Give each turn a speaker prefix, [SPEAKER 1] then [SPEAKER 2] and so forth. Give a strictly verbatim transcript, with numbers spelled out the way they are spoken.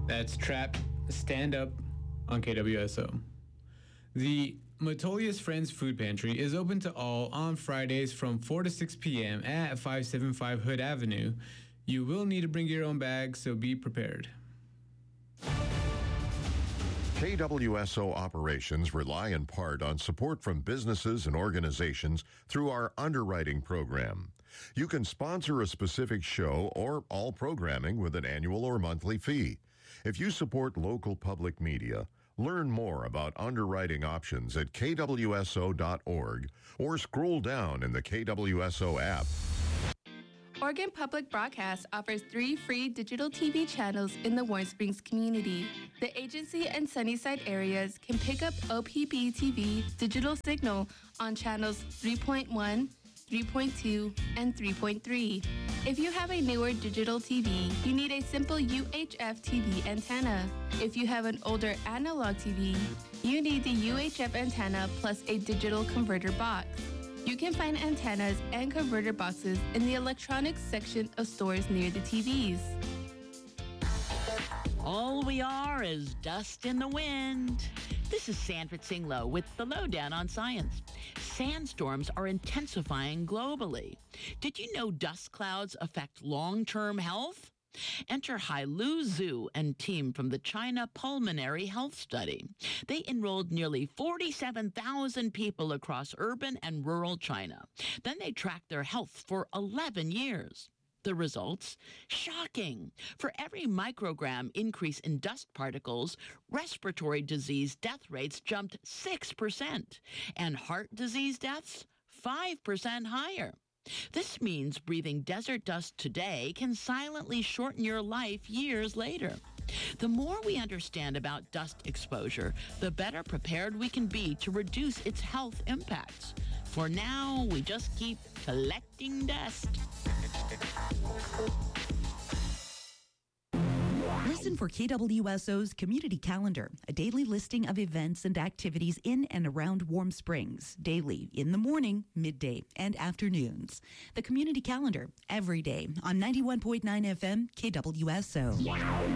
[SPEAKER 1] That's Trap Stand Up on K W S O. The Metolius Friends Food Pantry is open to all on Fridays from four to six p.m. at five seventy-five Hood Avenue. You will need to bring your own bag, so be prepared.
[SPEAKER 2] K W S O operations rely in part on support from businesses and organizations through our underwriting program. You can sponsor a specific show or all programming with an annual or monthly fee. If you support local public media, learn more about underwriting options at K W S O dot org or scroll down in the K W S O app.
[SPEAKER 3] Oregon Public Broadcast offers three free digital T V channels in the Warm Springs community. The agency and Sunnyside areas can pick up O P B T V digital signal on channels three point one, three point two, and three point three. If you have a newer digital T V, you need a simple U H F T V antenna. If you have an older analog T V, you need the U H F antenna plus a digital converter box. You can find antennas and converter boxes in the electronics section of stores near the T Vs.
[SPEAKER 4] All we are is dust in the wind. This is Sandra Tsinglow with the Lowdown on Science. Sandstorms are intensifying globally. Did you know dust clouds affect long-term health? Enter Hailu Zhu and team from the China Pulmonary Health Study. They enrolled nearly forty-seven thousand people across urban and rural China. Then they tracked their health for eleven years. The results? Shocking. For every microgram increase in dust particles, respiratory disease death rates jumped six percent, and heart disease deaths five percent higher. This means breathing desert dust today can silently shorten your life years later. The more we understand about dust exposure, the better prepared we can be to reduce its health impacts. For now, we just keep collecting dust.
[SPEAKER 5] Listen for K W S O's Community Calendar, a daily listing of events and activities in and around Warm Springs, daily in the morning, midday, and afternoons. The Community Calendar, every day on ninety-one point nine F M K W S O.